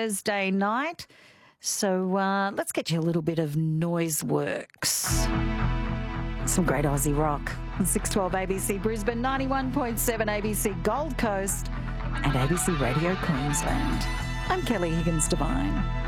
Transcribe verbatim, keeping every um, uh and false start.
Thursday night. So uh, let's get you a little bit of Noiseworks. Some great Aussie rock. six twelve A B C Brisbane, ninety-one point seven A B C Gold Coast and A B C Radio Queensland. I'm Kelly Higgins Devine.